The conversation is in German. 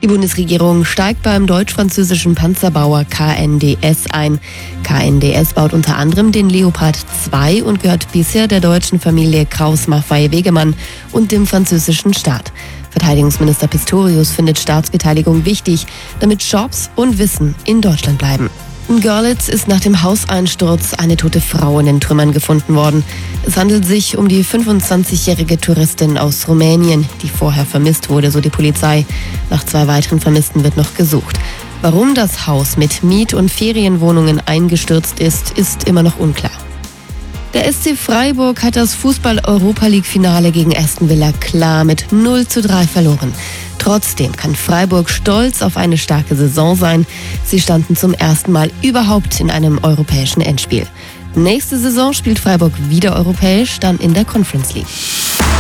Die Bundesregierung steigt beim deutsch-französischen Panzerbauer KNDS ein. KNDS baut unter anderem den Leopard 2 und gehört bisher der deutschen Familie Krauss-Maffei-Wegemann und dem französischen Staat. Verteidigungsminister Pistorius findet Staatsbeteiligung wichtig, damit Jobs und Wissen in Deutschland bleiben. In Görlitz ist nach dem Hauseinsturz eine tote Frau in den Trümmern gefunden worden. Es handelt sich um die 25-jährige Touristin aus Rumänien, die vorher vermisst wurde, so die Polizei. Nach 2 weiteren Vermissten wird noch gesucht. Warum das Haus mit Miet- und Ferienwohnungen eingestürzt ist, ist immer noch unklar. Der SC Freiburg hat das Fußball-Europa-League-Finale gegen Aston Villa klar mit 0:3 verloren. Trotzdem kann Freiburg stolz auf eine starke Saison sein. Sie standen zum ersten Mal überhaupt in einem europäischen Endspiel. Nächste Saison spielt Freiburg wieder europäisch, dann in der Conference League.